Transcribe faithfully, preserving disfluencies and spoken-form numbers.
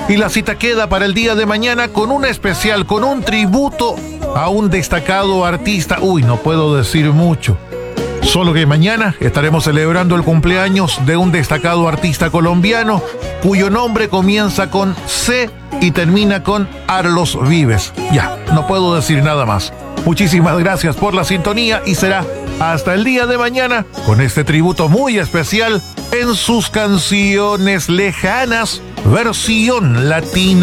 Y la cita queda para el día de mañana con un especial, con un tributo a un destacado artista. Uy, no puedo decir mucho. Solo que mañana estaremos celebrando el cumpleaños de un destacado artista colombiano cuyo nombre comienza con C y termina con Arlos Vives. Ya, no puedo decir nada más. Muchísimas gracias por la sintonía y será hasta el día de mañana con este tributo muy especial en sus canciones lejanas, versión latina.